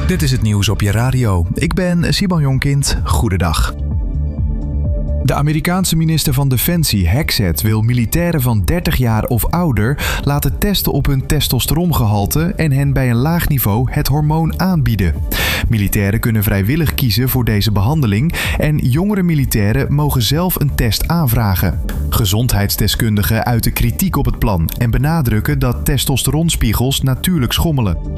Dit is het nieuws op je radio. Ik ben Simon Jonkind. Goedendag. De Amerikaanse minister van Defensie, Hexet, wil militairen van 30 jaar of ouder laten testen op hun testosterongehalte en hen bij een laag niveau het hormoon aanbieden. Militairen kunnen vrijwillig kiezen voor deze behandeling en jongere militairen mogen zelf een test aanvragen. Gezondheidsdeskundigen uiten kritiek op het plan en benadrukken dat testosteronspiegels natuurlijk schommelen.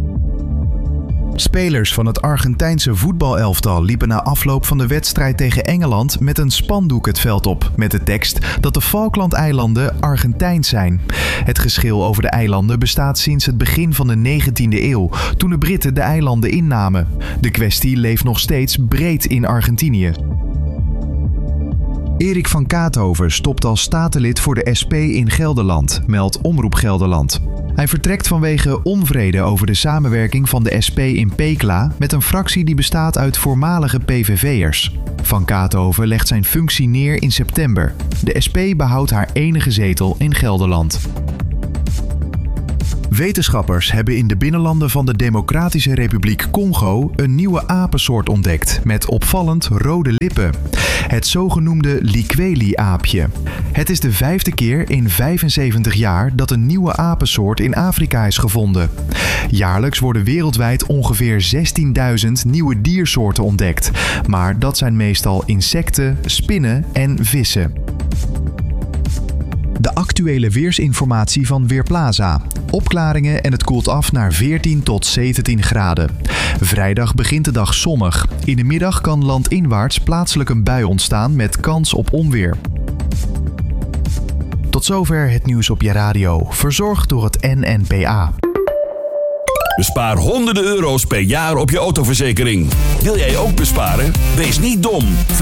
Spelers van het Argentijnse voetbalelftal liepen na afloop van de wedstrijd tegen Engeland met een spandoek het veld op, met de tekst dat de Falklandeilanden Argentijns zijn. Het geschil over de eilanden bestaat sinds het begin van de 19e eeuw, toen de Britten de eilanden innamen. De kwestie leeft nog steeds breed in Argentinië. Erik van Kaathoven stopt als statenlid voor de SP in Gelderland, meldt Omroep Gelderland. Hij vertrekt vanwege onvrede over de samenwerking van de SP in Pekela met een fractie die bestaat uit voormalige PVV'ers. Van Kaathoven legt zijn functie neer in september. De SP behoudt haar enige zetel in Gelderland. Wetenschappers hebben in de binnenlanden van de Democratische Republiek Congo een nieuwe apensoort ontdekt met opvallend rode lippen. Het zogenoemde Likweli-aapje. Het is de 5e keer in 75 jaar dat een nieuwe apensoort in Afrika is gevonden. Jaarlijks worden wereldwijd ongeveer 16.000 nieuwe diersoorten ontdekt. Maar dat zijn meestal insecten, spinnen en vissen. De actuele weersinformatie van Weerplaza. Opklaringen en het koelt af naar 14 tot 17 graden. Vrijdag begint de dag zonnig. In de middag kan landinwaarts plaatselijk een bui ontstaan met kans op onweer. Tot zover het nieuws op je radio. Verzorgd door het NNPA. Bespaar honderden euro's per jaar op je autoverzekering. Wil jij ook besparen? Wees niet dom.